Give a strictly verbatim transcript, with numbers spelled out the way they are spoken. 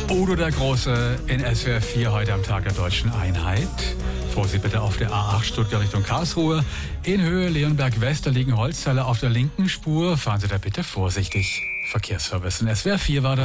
Udo der Große in S W R vier heute am Tag der Deutschen Einheit. Vorsicht bitte auf der A acht Stuttgart Richtung Karlsruhe. In Höhe Leonberg West, da liegen Holzteile auf der linken Spur. Fahren Sie da bitte vorsichtig. Verkehrsservice in S W R vier war das.